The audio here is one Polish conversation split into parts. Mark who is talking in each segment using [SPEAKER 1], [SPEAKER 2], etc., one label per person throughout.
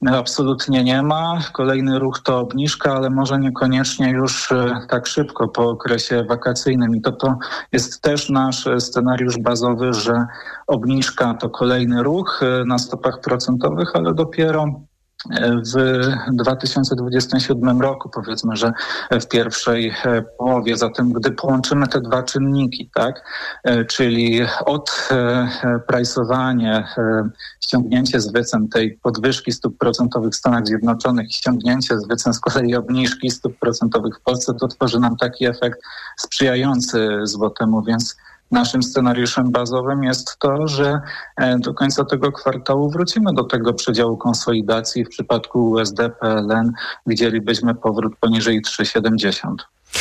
[SPEAKER 1] Absolutnie nie ma. Kolejny ruch to obniżka, ale może niekoniecznie już tak szybko po okresie wakacyjnym. I to jest też nasz scenariusz bazowy, że obniżka to kolejny ruch na stopach procentowych, ale dopiero w 2027 roku, powiedzmy, że w pierwszej połowie. Zatem gdy połączymy te dwa czynniki, tak, czyli odprajsowanie, ściągnięcie z wycen tej podwyżki stóp procentowych w Stanach Zjednoczonych i ściągnięcie z wycen z kolei obniżki stóp procentowych w Polsce, to tworzy nam taki efekt sprzyjający złotemu, więc naszym scenariuszem bazowym jest to, że do końca tego kwartału wrócimy do tego przedziału konsolidacji. W przypadku USD PLN widzielibyśmy powrót poniżej 3,70.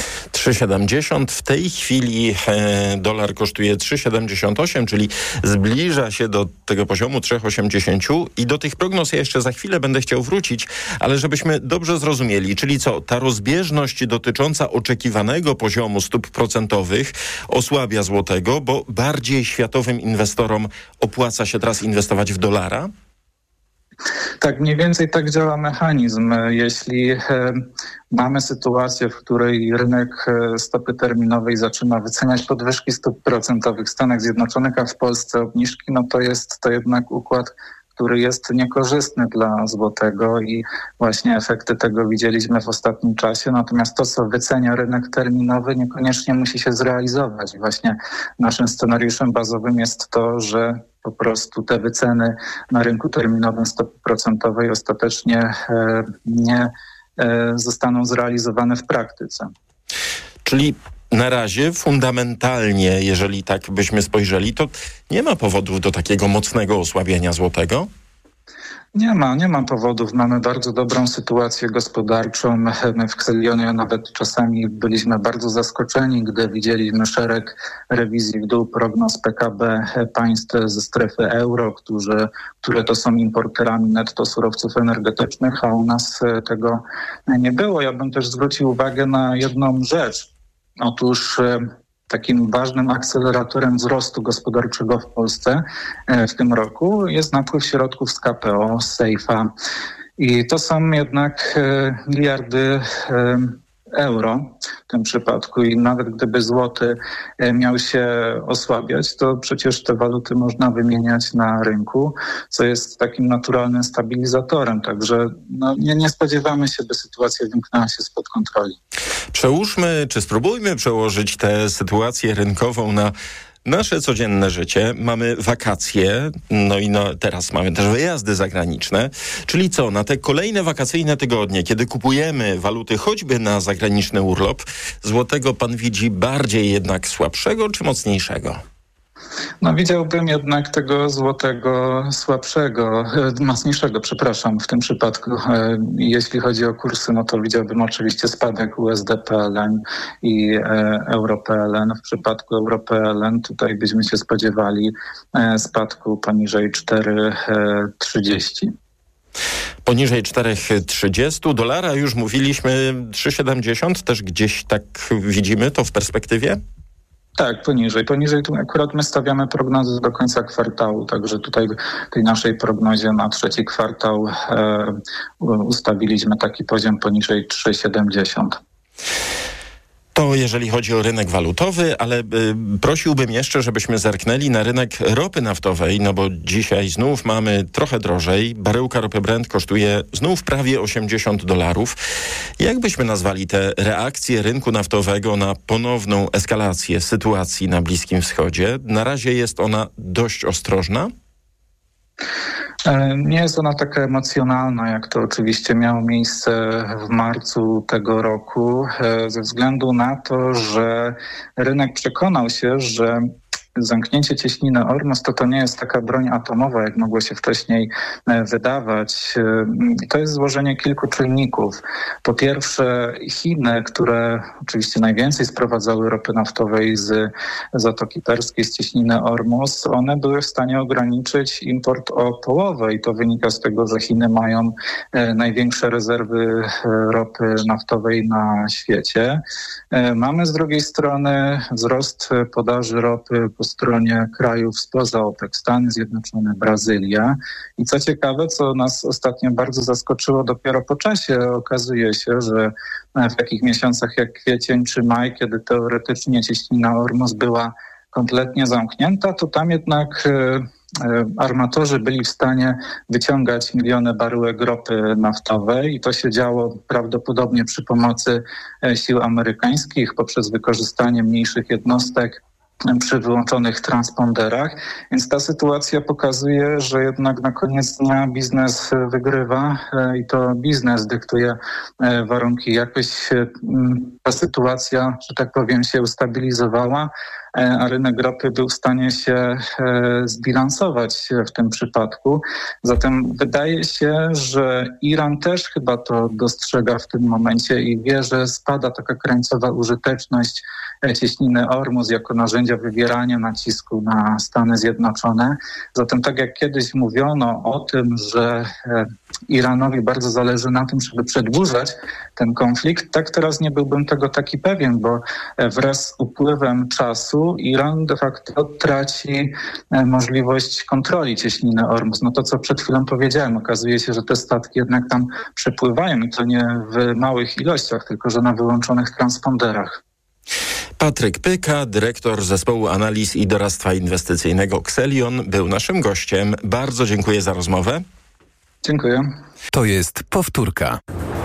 [SPEAKER 2] 3,70. W tej chwili dolar kosztuje 3,78, czyli zbliża się do tego poziomu 3,80 i do tych prognoz ja jeszcze za chwilę będę chciał wrócić, ale żebyśmy dobrze zrozumieli, czyli co, ta rozbieżność dotycząca oczekiwanego poziomu stóp procentowych osłabia złotego, bo bardziej światowym inwestorom opłaca się teraz inwestować w dolara?
[SPEAKER 1] Tak, mniej więcej tak działa mechanizm. Jeśli mamy sytuację, w której rynek stopy terminowej zaczyna wyceniać podwyżki stóp procentowych w Stanach Zjednoczonych, a w Polsce obniżki, no to jest to jednak układ, który jest niekorzystny dla złotego i właśnie efekty tego widzieliśmy w ostatnim czasie. Natomiast to, co wycenia rynek terminowy, niekoniecznie musi się zrealizować. I właśnie naszym scenariuszem bazowym jest to, że po prostu te wyceny na rynku terminowym stopy procentowej ostatecznie nie zostaną zrealizowane w praktyce.
[SPEAKER 2] Czyli na razie fundamentalnie, jeżeli tak byśmy spojrzeli, to nie ma powodów do takiego mocnego osłabienia złotego?
[SPEAKER 1] Nie ma powodów. Mamy bardzo dobrą sytuację gospodarczą. My w Xelionie nawet czasami byliśmy bardzo zaskoczeni, gdy widzieliśmy szereg rewizji w dół prognoz PKB państw ze strefy euro, które to są importerami netto surowców energetycznych, a u nas tego nie było. Ja bym też zwrócił uwagę na jedną rzecz. Otóż takim ważnym akceleratorem wzrostu gospodarczego w Polsce w tym roku jest napływ środków z KPO, z Sejfa. I to są jednak miliardy euro w tym przypadku i nawet gdyby złoty miał się osłabiać, to przecież te waluty można wymieniać na rynku, co jest takim naturalnym stabilizatorem. Także nie spodziewamy się, by sytuacja wymknęła się spod kontroli.
[SPEAKER 2] Przełóżmy, czy spróbujmy przełożyć tę sytuację rynkową na nasze codzienne życie. Mamy wakacje, teraz mamy też wyjazdy zagraniczne. Czyli co, na te kolejne wakacyjne tygodnie, kiedy kupujemy waluty choćby na zagraniczny urlop, złotego pan widzi bardziej jednak słabszego czy mocniejszego?
[SPEAKER 1] Widziałbym jednak tego złotego mocniejszego, w tym przypadku. Jeśli chodzi o kursy, to widziałbym oczywiście spadek USD PLN i Euro PLN. W przypadku Euro PLN tutaj byśmy się spodziewali spadku poniżej 4,30.
[SPEAKER 2] Poniżej 4,30. Dolara już mówiliśmy 3,70. Też gdzieś tak widzimy to w perspektywie?
[SPEAKER 1] Tak, poniżej. Tu akurat my stawiamy prognozy do końca kwartału, także tutaj w tej naszej prognozie na trzeci kwartał ustawiliśmy taki poziom poniżej 3,70.
[SPEAKER 2] To jeżeli chodzi o rynek walutowy, ale prosiłbym jeszcze, żebyśmy zerknęli na rynek ropy naftowej, bo dzisiaj znów mamy trochę drożej. Baryłka ropy Brent kosztuje znów prawie $80. Jak byśmy nazwali te reakcje rynku naftowego na ponowną eskalację sytuacji na Bliskim Wschodzie? Na razie jest ona dość ostrożna?
[SPEAKER 1] Nie jest ona taka emocjonalna, jak to oczywiście miało miejsce w marcu tego roku, ze względu na to, że rynek przekonał się, że zamknięcie cieśniny Ormus to nie jest taka broń atomowa, jak mogło się wcześniej wydawać. To jest złożenie kilku czynników. Po pierwsze Chiny, które oczywiście najwięcej sprowadzały ropy naftowej z Zatoki Perskiej, z cieśniny Ormus, one były w stanie ograniczyć import o połowę i to wynika z tego, że Chiny mają największe rezerwy ropy naftowej na świecie. Mamy z drugiej strony wzrost podaży ropy po stronie krajów spoza OPEC, Stany Zjednoczone, Brazylia. I co ciekawe, co nas ostatnio bardzo zaskoczyło, dopiero po czasie okazuje się, że w takich miesiącach jak kwiecień czy maj, kiedy teoretycznie cieśnina Ormus była kompletnie zamknięta, to tam jednak armatorzy byli w stanie wyciągać miliony baryłek ropy naftowej i to się działo prawdopodobnie przy pomocy sił amerykańskich poprzez wykorzystanie mniejszych jednostek przy wyłączonych transponderach. Więc ta sytuacja pokazuje, że jednak na koniec dnia biznes wygrywa i to biznes dyktuje warunki. Jakoś ta sytuacja, że tak powiem, się ustabilizowała, a rynek ropy był w stanie się zbilansować w tym przypadku. Zatem wydaje się, że Iran też chyba to dostrzega w tym momencie i wie, że spada taka krańcowa użyteczność cieśniny Ormus jako narzędzia wywierania nacisku na Stany Zjednoczone. Zatem tak jak kiedyś mówiono o tym, że Iranowi bardzo zależy na tym, żeby przedłużać ten konflikt, tak teraz nie byłbym tego taki pewien, bo wraz z upływem czasu Iran de facto traci możliwość kontroli cieśniny Ormus. No to, co przed chwilą powiedziałem, okazuje się, że te statki jednak tam przepływają i to nie w małych ilościach, tylko że na wyłączonych transponderach.
[SPEAKER 2] Patryk Pyka, dyrektor Zespołu Analiz i Doradztwa Inwestycyjnego Xelion, był naszym gościem. Bardzo dziękuję za rozmowę.
[SPEAKER 1] Dziękuję.
[SPEAKER 3] To jest powtórka.